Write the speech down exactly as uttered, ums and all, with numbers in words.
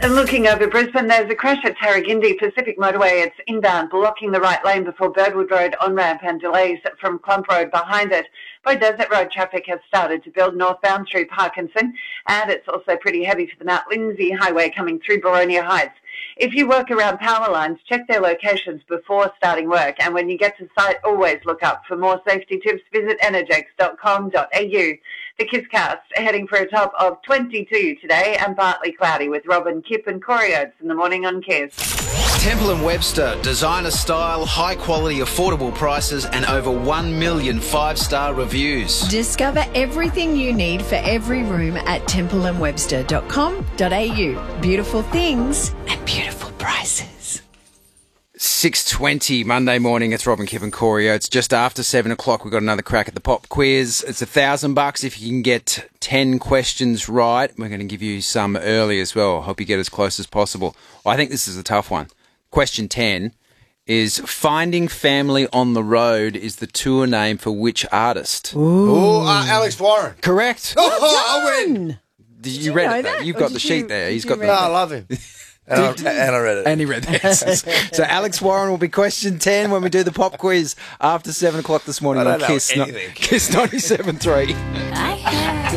And looking over Brisbane, there's a crash at Tarragindi Pacific Motorway. It's inbound, blocking the right lane before Birdwood Road on-ramp and delays from Clump Road behind it. By Desert Road, traffic has started to build northbound through Parkinson, and it's also pretty heavy for the Mount Lindsay Highway coming through Boronia Heights. If you work around power lines, check their locations before starting work, and when you get to site, always look up. For more safety tips, visit energex dot com dot a u. The Kisscast heading for a top of twenty-two today and partly cloudy with Robin, Kip and Corey Oates in the morning on Kiss. Temple and Webster, designer style, high quality, affordable prices and over one million five-star reviews. Discover everything you need for every room at temple and webster dot com dot a u. Beautiful things and beautiful prices. six twenty Monday morning. It's Robin, Kip and Corey. It's just after seven o'clock. We've got another crack at the pop quiz. It's a thousand bucks if you can get ten questions right. We're going to give you some early as well. Hope you get as close as possible. Well, I think this is a tough one. Question ten is Finding Family on the Road is the tour name for which artist? Ooh, uh, Alex Warren. Correct. Oh, I win. Did you, you read know it, though? that? You've Or got did the sheet you- there. did He's you got read the... No, I love him. And, I, and I read it. And he read the answers. So Alex Warren will be question ten when we do the pop quiz after seven o'clock this morning I on don't know Kiss, anything. Kiss ninety-seven point three. I